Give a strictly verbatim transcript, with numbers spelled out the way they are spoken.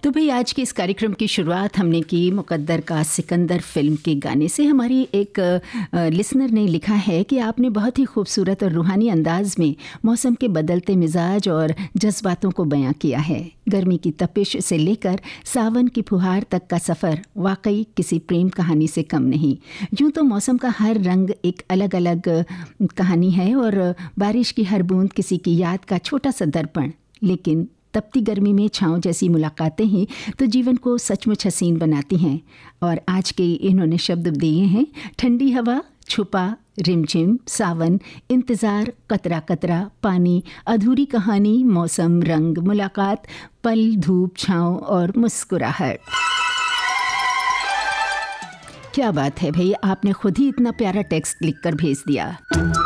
तो भाई आज के इस कार्यक्रम की शुरुआत हमने की मुकद्दर का सिकंदर फिल्म के गाने से। हमारी एक लिसनर ने लिखा है कि आपने बहुत ही खूबसूरत और रूहानी अंदाज में मौसम के बदलते मिजाज और जज्बातों को बयां किया है। गर्मी की तपिश से लेकर सावन की फुहार तक का सफ़र वाकई किसी प्रेम कहानी से कम नहीं। यूँ तो मौसम का हर रंग एक अलग अलग कहानी है और बारिश की हर बूंद किसी की याद का छोटा सा दर्पण, लेकिन तपती गर्मी में छाँव जैसी मुलाकातें ही तो जीवन को सचमुच हसीन बनाती हैं। और आज के इन्होंने शब्द दिए हैं ठंडी हवा, छुपा, रिमझिम, सावन, इंतज़ार, कतरा कतरा, पानी, अधूरी कहानी, मौसम, रंग, मुलाकात, पल, धूप, छाँव और मुस्कुराहट। क्या बात है भाई, आपने खुद ही इतना प्यारा टेक्स्ट लिखकर भेज दिया।